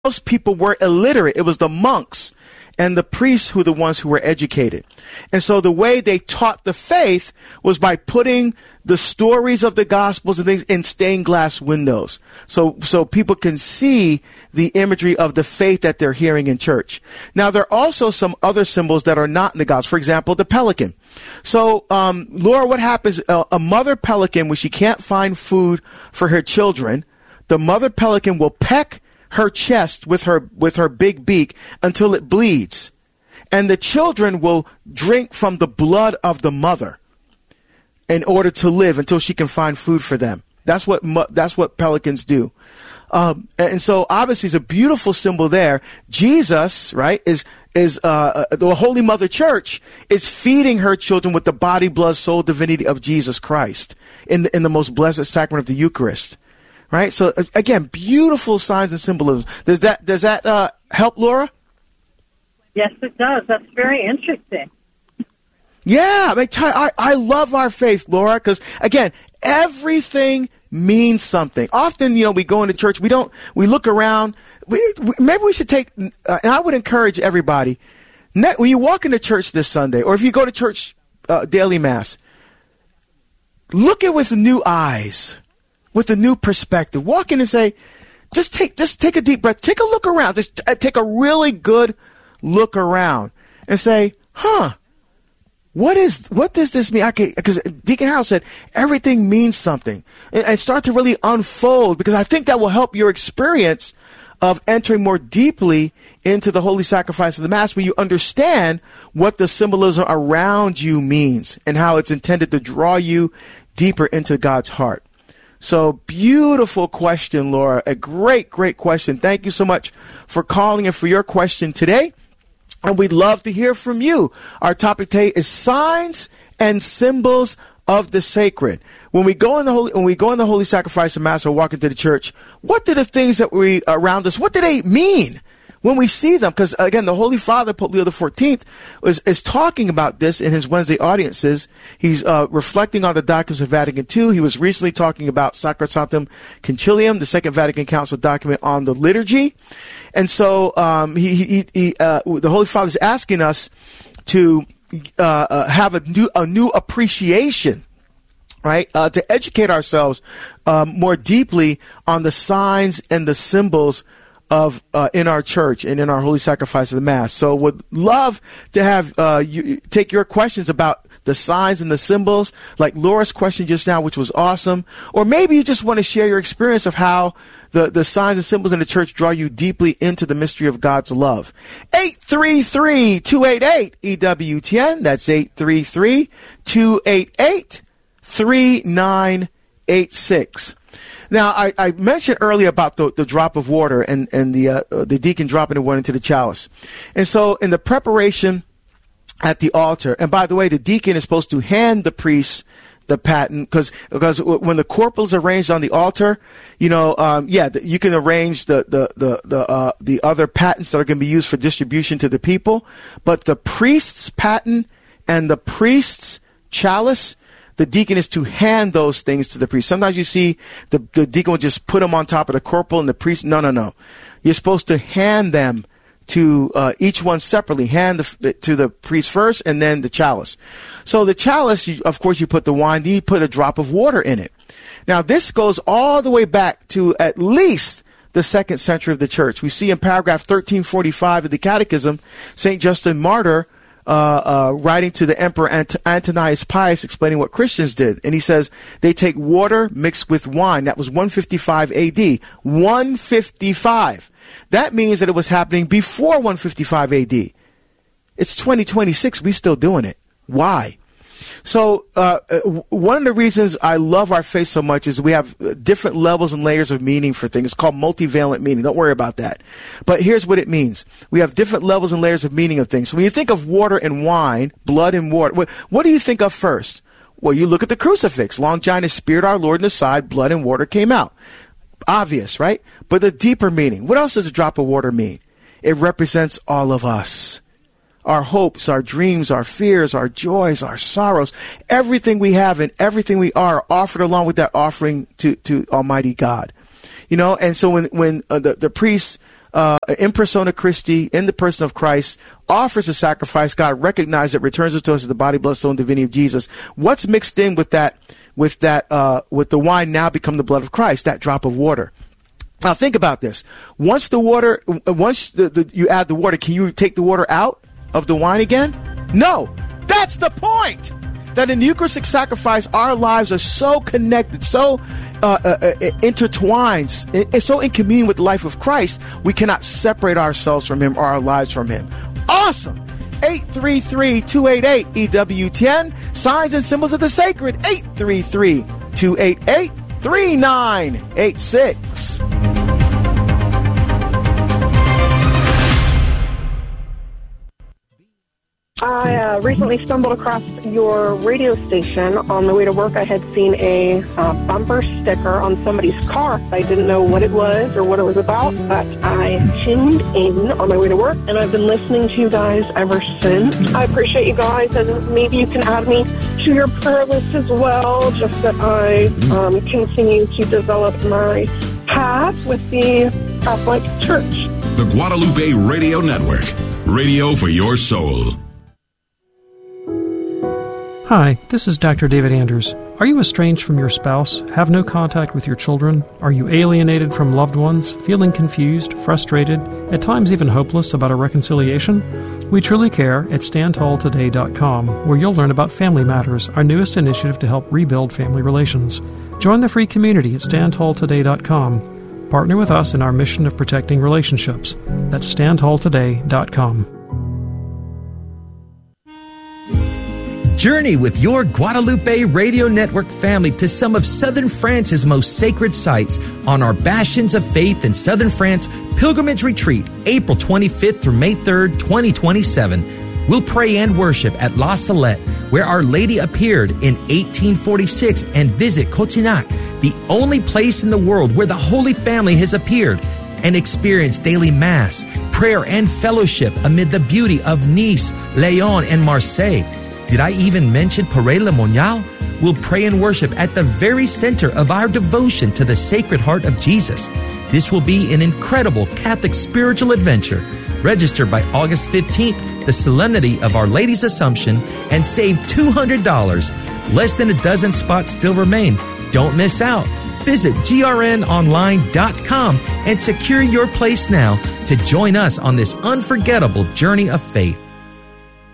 most people were illiterate. It was the monks and the priests who were the ones who were educated. And so the way they taught the faith was by putting the stories of the Gospels and things in stained glass windows. So people can see the imagery of the faith that they're hearing in church. Now, there are also some other symbols that are not in the Gospel. For example, the pelican. So, Laura, what happens? A mother pelican, when she can't find food for her children, the mother pelican will peck her chest with her big beak until it bleeds. And the children will drink from the blood of the mother in order to live until she can find food for them. That's what pelicans do. And so obviously it's a beautiful symbol there. Jesus, right, is the Holy Mother Church is feeding her children with the body, blood, soul, divinity of Jesus Christ in the most blessed sacrament of the Eucharist. Right. So again, beautiful signs and symbolism. Does that help, Laura? Yes, it does. That's very interesting. Yeah, I love our faith, Laura, because again, everything means something. Often, we go into church, we look around. Maybe we should take, and I would encourage everybody, when you walk into church this Sunday, or if you go to church daily mass, look at it with new eyes. With a new perspective. Walk in and say, just take a deep breath. Take a look around. Just take a really good look around and say, what does this mean? Because Deacon Harold said everything means something, and start to really unfold, because I think that will help your experience of entering more deeply into the holy sacrifice of the Mass, when you understand what the symbolism around you means and how it's intended to draw you deeper into God's heart. So beautiful question, Laura. A great, great question. Thank you so much for calling and for your question today. And we'd love to hear from you. Our topic today is signs and symbols of the sacred. When we go in the holy sacrifice of Mass or walk into the church, what do the things that we around us, what do they mean when we see them? Because again, the Holy Father, Pope Leo XIV, is talking about this in his Wednesday audiences. He's reflecting on the documents of Vatican II. He was recently talking about Sacrosanctum Concilium, the Second Vatican Council document on the liturgy. And so the Holy Father is asking us to have a new appreciation, right, to educate ourselves more deeply on the signs and the symbols of in our church and in our holy sacrifice of the Mass. So would love to have you take your questions about the signs and the symbols, like Laura's question just now, which was awesome. Or maybe you just want to share your experience of how the signs and symbols in the church draw you deeply into the mystery of God's love. 833-288-EWTN. That's 833-288-3986. Now, I mentioned earlier about the drop of water and the deacon dropping the water into the chalice. And so in the preparation at the altar, and by the way, the deacon is supposed to hand the priest the paten, because when the corporal is arranged on the altar, you can arrange the other patens that are going to be used for distribution to the people. But the priest's paten and the priest's chalice, the deacon is to hand those things to the priest. Sometimes you see the deacon will just put them on top of the corporal and the priest. No. You're supposed to hand them to each one separately. Hand to the priest first and then the chalice. So the chalice, of course, you put the wine, then you put a drop of water in it. Now, this goes all the way back to at least the 2nd century of the church. We see in paragraph 1345 of the Catechism, St. Justin Martyr, writing to the Emperor Antonius Pius, explaining what Christians did. And he says they take water mixed with wine. That was 155 AD. 155. That means that it was happening before 155 AD. It's 2026. We're still doing it. Why? So one of the reasons I love our faith so much is we have different levels and layers of meaning for things. It's called multivalent meaning. Don't worry about that. But here's what it means. We have different levels and layers of meaning of things. So when you think of water and wine, blood and water, what do you think of first? Well, you look at the crucifix. Longinus speared our Lord in the side, blood and water came out. Obvious, right? But the deeper meaning. What else does a drop of water mean? It represents all of us. Our hopes, our dreams, our fears, our joys, our sorrows, everything we have and everything we are offered along with that offering to Almighty God. And so when the priest in persona Christi, in the person of Christ, offers a sacrifice. God recognizes it, returns it to us as the body, blood, soul, and divinity of Jesus. What's mixed in with that, with the wine now become the blood of Christ, that drop of water? Now think about this. Once the water, you add the water, can you take the water out of the wine again? No. That's the point. That in the Eucharistic sacrifice, our lives are so connected, so intertwined, so in communion with the life of Christ, we cannot separate ourselves from Him or our lives from Him. Awesome. 833-288-EWTN. Signs and symbols of the sacred. 833-288-3986. I recently stumbled across your radio station. On the way to work, I had seen a bumper sticker on somebody's car. I didn't know what it was or what it was about, but I tuned in on my way to work, and I've been listening to you guys ever since. I appreciate you guys, and maybe you can add me to your prayer list as well, just that I continue to develop my path with the Catholic Church. The Guadalupe Radio Network. Radio for your soul. Hi, this is Dr. David Anders. Are you estranged from your spouse, have no contact with your children? Are you alienated from loved ones, feeling confused, frustrated, at times even hopeless about a reconciliation? We truly care at StandTallToday.com, where you'll learn about Family Matters, our newest initiative to help rebuild family relations. Join the free community at StandTallToday.com. Partner with us in our mission of protecting relationships. That's StandTallToday.com. Journey with your Guadalupe Radio Network family to some of Southern France's most sacred sites on our Bastions of Faith in Southern France Pilgrimage Retreat, April 25th through May 3rd, 2027. We'll pray and worship at La Salette, where Our Lady appeared in 1846, and visit Cotignac, the only place in the world where the Holy Family has appeared, and experience daily Mass, prayer, and fellowship amid the beauty of Nice, Lyon, and Marseille. Did I even mention Paray-le-Monial? We'll pray and worship at the very center of our devotion to the Sacred Heart of Jesus. This will be an incredible Catholic spiritual adventure. Register by August 15th, the Solemnity of Our Lady's Assumption, and save $200. Less than a dozen spots still remain. Don't miss out. Visit grnonline.com and secure your place now to join us on this unforgettable journey of faith.